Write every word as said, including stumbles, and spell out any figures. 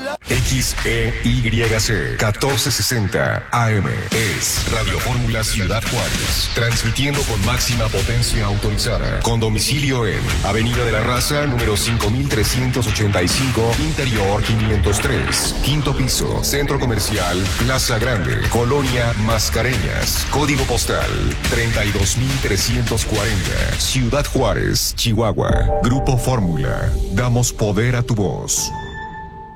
X E Y C catorce sesenta A M es Radio Fórmula Ciudad Juárez, transmitiendo con máxima potencia autorizada, con domicilio en Avenida de la Raza, número cinco mil trescientos ochenta y cinco, Interior quinientos tres, quinto piso, Centro Comercial Plaza Grande, Colonia Mascareñas, código postal treinta y dos mil trescientos cuarenta, Ciudad Juárez, Chihuahua. Grupo Fórmula, damos poder a tu voz.